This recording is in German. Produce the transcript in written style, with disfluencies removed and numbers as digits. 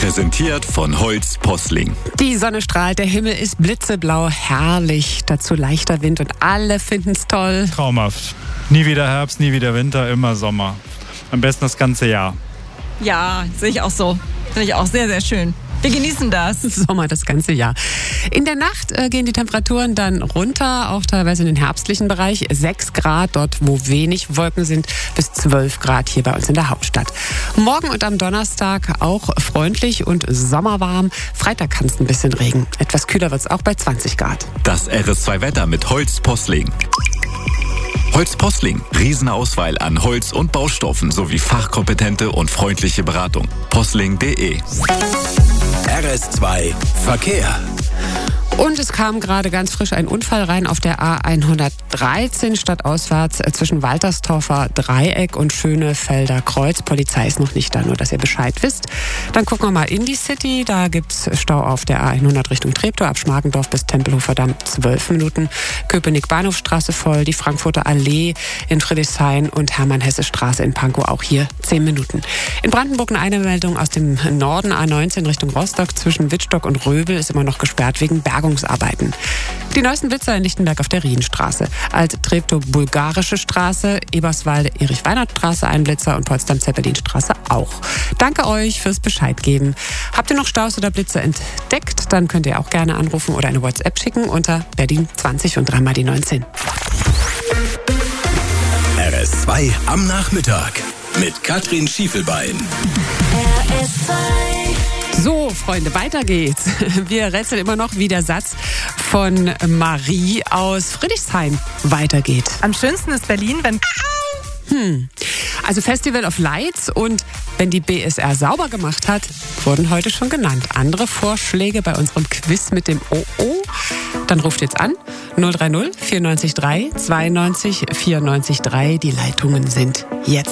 Präsentiert von Holz Posling. Die Sonne strahlt, der Himmel ist blitzeblau, herrlich. Dazu leichter Wind und alle finden's toll. Traumhaft. Nie wieder Herbst, nie wieder Winter, immer Sommer. Am besten das ganze Jahr. Ja, sehe ich auch so. Finde ich auch sehr, sehr schön. Wir genießen das. Sommer das ganze Jahr. In der Nacht gehen die Temperaturen dann runter, auch teilweise in den herbstlichen Bereich. 6 Grad dort, wo wenig Wolken sind, bis 12 Grad hier bei uns in der Hauptstadt. Morgen und am Donnerstag auch freundlich und sommerwarm. Freitag kann es ein bisschen Regen. Etwas kühler wird es auch bei 20 Grad. Das RS2-Wetter mit Holz Posling. Holz Posling. Riesenauswahl an Holz- und Baustoffen sowie fachkompetente und freundliche Beratung. Posling.de. RS2 Verkehr. Und es kam gerade ganz frisch ein Unfall rein auf der A113 stadtauswärts zwischen Walterstorfer Dreieck und Schönefelder Kreuz. Polizei ist noch nicht da, nur dass ihr Bescheid wisst. Dann gucken wir mal in die City. Da gibt's Stau auf der A100 Richtung Treptow, ab Schmargendorf bis Tempelhofer Damm 12 Minuten. Köpenick-Bahnhofstraße voll, die Frankfurter Allee in Friedrichshain und Hermann-Hesse-Straße in Pankow auch hier 10 Minuten. In Brandenburg eine Meldung aus dem Norden, A19 Richtung Rostock zwischen Wittstock und Röbel ist immer noch gesperrt wegen Bergungsarbeiten. Die neuesten Blitzer in Lichtenberg auf der Rienstraße. Als Treptow-Bulgarische Straße, Eberswalde-Erich-Weinert-Straße ein Blitzer und Potsdam-Zeppelin-Straße auch. Danke euch fürs Bescheid geben. Habt ihr noch Staus oder Blitzer entdeckt? Dann könnt ihr auch gerne anrufen oder eine WhatsApp schicken unter Berlin 20 und 3 die 19. RS2 am Nachmittag mit Katrin Schiefelbein. So, Freunde, weiter geht's. Wir rätseln immer noch, wie der Satz von Marie aus Friedrichshain weitergeht. Am schönsten ist Berlin, wenn... Also Festival of Lights und wenn die BSR sauber gemacht hat, wurden heute schon genannt. Andere Vorschläge bei unserem Quiz mit dem OO? Dann ruft jetzt an 030 94 3 92 94 3. Die Leitungen sind jetzt